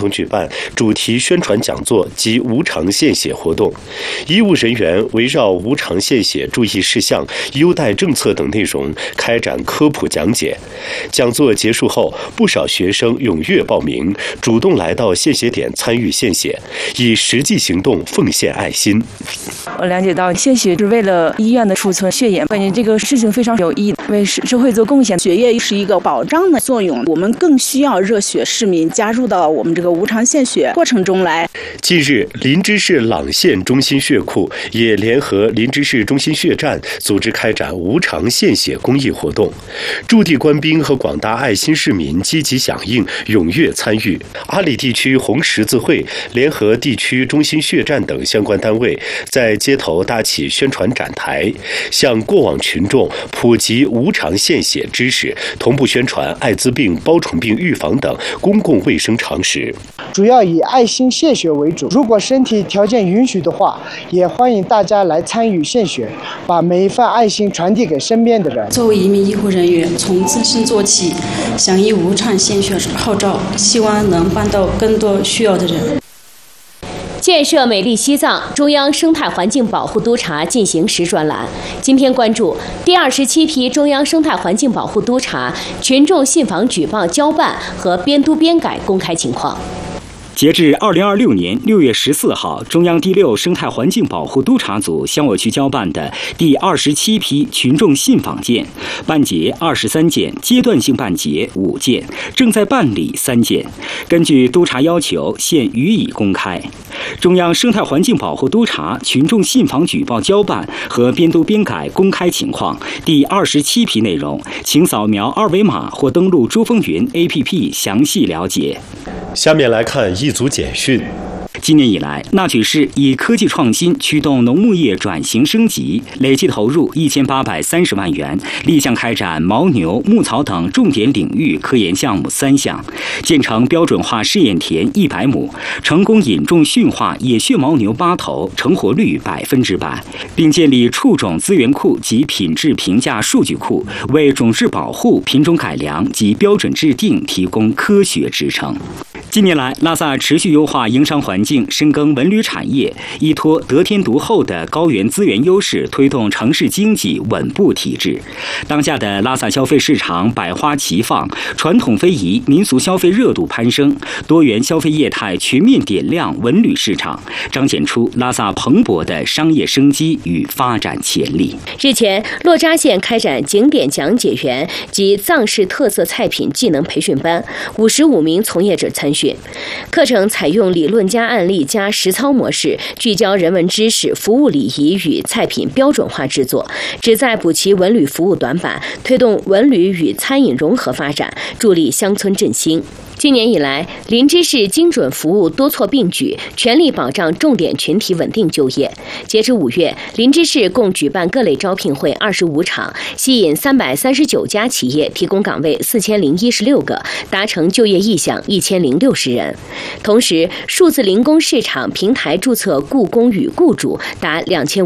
同举办主题宣传讲座及无偿献血活动，医务人员围绕无偿献血注意事项、优待政策等内容开展科普讲解。讲座结束后，不少学生踊跃报名，主动来到献血点参与献血，以实际行动奉献爱心。 我了解到献血是为了医院的储存血液，感觉这个事情非常有意义，为社会做贡献。 血液是一个保障的作用，我们更需要热血市民加入到我们这个无偿献血过程中来。 近日，林芝市朗县中心血库也联合林芝市中心血站组织开展无偿献血公益活动，驻地官兵和广大爱心市民积极响应，踊跃参与。阿里地区红十字会联合地区中心血站等相关单位，在街头搭起宣传展台，向过往群众普及无偿献血知识，同步宣传艾滋病、包虫病预防等公共卫生常识。 主要以爱心献血为主，如果身体条件允许的话，也欢迎大家来参与献血，把每一份爱心传递给身边的人。 作为一名医护人员，从自身做起，响应无偿献血号召，希望能帮到更多需要的人。 建设美丽西藏，中央生态环境保护督察进行时专栏。今天关注第27批中央生态环境保护督察群众信访举报交办和编督编改公开情况。 截至2026年6月14号，中央第6生态环境保护督察组香我区交办的第27批群众信访件，办结23件，阶段性办结5件，正在办理3件。根据督察要求，现予以公开。中央生态环境保护督察群众信访举报交办和编督编改公开情况第27批内容，请扫描二维码或登录珠风云 APP 详细了解。 下面来看一组简讯。 今年以来，纳曲市以科技创新驱动农牧业转型升级，累计投入1830万元，立项开展牦牛、牧草等重点领域科研项目3项，建成标准化试验田100亩，成功引种驯化野血牦牛8头，成活率100%，并建立畜种资源库及品质评价数据库，为种质保护、品种改良及标准制定提供科学支撑。近年来，拉萨持续优化营商环境，深耕文旅产业，依托得天独厚的高原资源优势，推动城市经济稳步提质。当下的拉萨消费市场百花齐放，传统非遗、民俗消费热度攀升，多元消费业态全面点亮文旅市场，彰显出拉萨蓬勃的商业生机与发展潜力。 日前，洛扎县开展景点讲解员及藏式特色菜品技能培训班，55名从业者参训。课程采用理论加案例加实操模式，聚焦人文知识、服务礼仪与菜品标准化制作，旨在补齐文旅服务短板，推动文旅与餐饮融合发展，助力乡村振兴。今年以来，林芝市精准服务多措并举，全力保障重点群体稳定就业。截至5月，林芝市共举办各类招聘会25场，吸引339家企业，提供岗位4016个，达成就业意向1060人。同时，数字零工市场平台注册雇工与雇主达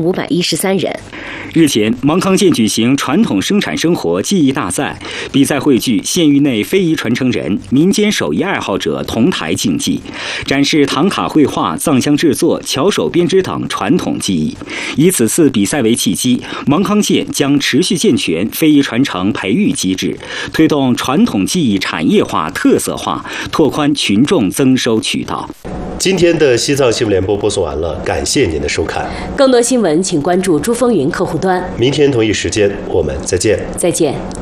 2513人。 日前，芒康县举行传统生产生活技艺大赛，比赛汇聚县域内非遗传承人、民间手艺爱好者同台竞技，展示唐卡绘画、藏香制作、巧手编织等传统技艺。以此次比赛为契机，芒康县将持续健全非遗传承培育机制，推动传统技艺产业化、特色化，拓宽群众增收渠道。 今天的西藏新闻联播播送完了，感谢您的收看。 更多新闻请关注珠风云客户端。 明天同一时间我们再见。 再见。